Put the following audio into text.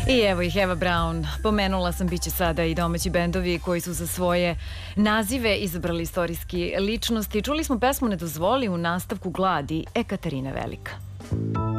I evo ih, Eva Braun. Pomenula sam, biće sada i domaći bendovi koji su za svoje nazive izabrali istorijski ličnosti. Čuli smo pesmu Ne dozvoli u nastavku Gladi Ekaterina Velika.